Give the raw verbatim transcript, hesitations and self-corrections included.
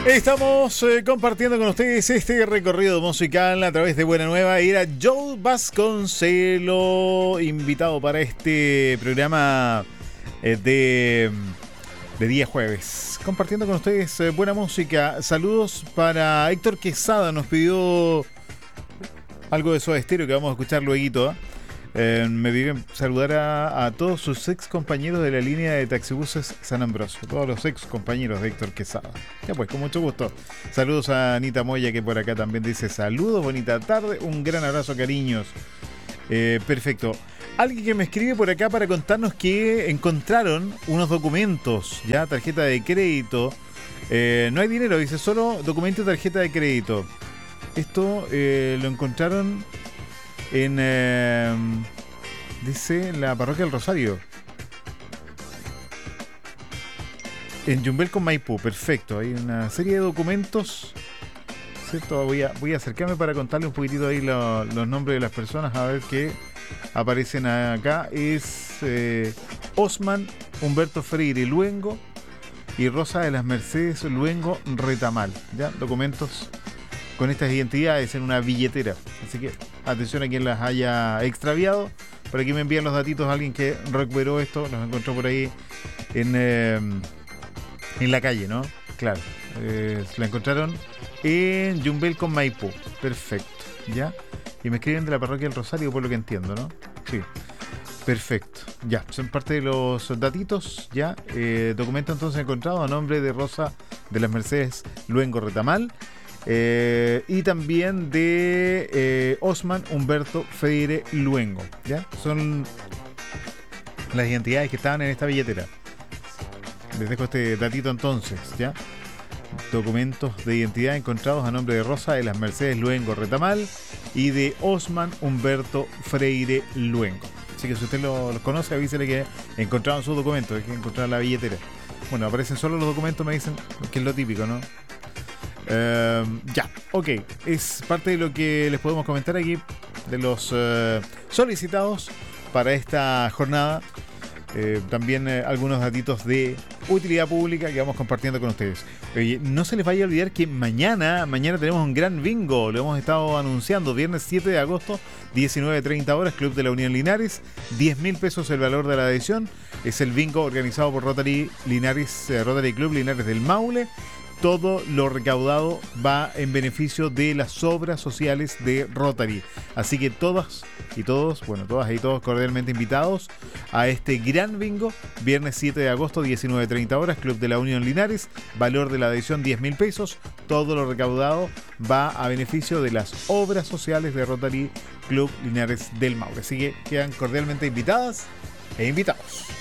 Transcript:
Estamos eh, compartiendo con ustedes este recorrido musical a través de Buena Nueva. Era Joe Vasconcelo, invitado para este programa eh, de, de día jueves. Compartiendo con ustedes eh, buena música. Saludos para Héctor Quesada, nos pidió algo de Soda Stereo que vamos a escuchar luego. ¿eh? Eh, me piden saludar a, a todos sus ex compañeros de la línea de taxibuses San Ambrosio, todos los ex compañeros de Héctor Quesada. Ya pues, con mucho gusto. Saludos a Anita Moya, que por acá también dice saludos, bonita tarde, un gran abrazo, cariños. Eh, perfecto. Alguien que me escribe por acá para contarnos que encontraron unos documentos, ya, tarjeta de crédito. Eh, no hay dinero, dice solo documento de tarjeta de crédito. Esto eh, lo encontraron en, eh, dice, la parroquia del Rosario. En Yumbel con Maipú, perfecto. Hay una serie de documentos, ¿cierto? Voy a, voy a acercarme para contarle un poquitito ahí lo, los nombres de las personas, a ver qué aparecen acá. Es eh, Osman Humberto Freire Luengo y Rosa de las Mercedes Luengo Retamal. ¿Ya? Documentos con estas identidades en una billetera. Así que atención a quien las haya extraviado. Por aquí me envían los datitos a alguien que recuperó esto, los encontró por ahí en, eh, en la calle, ¿no? Claro, eh, la encontraron en Yumbel con Maipú. Perfecto, ¿ya? Y me escriben de la parroquia del Rosario, por lo que entiendo, ¿no? Sí. Perfecto, ya, son parte de los datitos, ya. Eh, documento entonces encontrado a nombre de Rosa de las Mercedes Luengo Retamal. Eh, y también de eh, Osman Humberto Freire Luengo, ¿ya? Son las identidades que estaban en esta billetera. Les dejo este datito entonces, ¿ya? Documentos de identidad encontrados a nombre de Rosa de las Mercedes Luengo Retamal y de Osman Humberto Freire Luengo. Así que si usted los lo conoce, avísele que encontraron sus documentos, hay que encontrar la billetera. Bueno, aparecen solo los documentos, me dicen, que es lo típico, ¿no? Uh, ya, ok, es parte de lo que les podemos comentar aquí de los uh, solicitados para esta jornada. Eh, también eh, algunos datitos de utilidad pública que vamos compartiendo con ustedes. Oye, no se les vaya a olvidar que mañana, mañana tenemos un gran bingo, lo hemos estado anunciando, viernes siete de agosto, diecinueve treinta horas, Club de la Unión Linares, diez mil pesos el valor de la adhesión. Es el bingo organizado por Rotary Linares, eh, Rotary Club Linares del Maule. Todo lo recaudado va en beneficio de las obras sociales de Rotary. Así que todas y todos, bueno, todas y todos cordialmente invitados a este gran bingo. Viernes siete de agosto, diecinueve treinta horas, Club de la Unión Linares. Valor de la adhesión diez mil pesos. Todo lo recaudado va a beneficio de las obras sociales de Rotary Club Linares del Maule. Así que quedan cordialmente invitadas e invitados.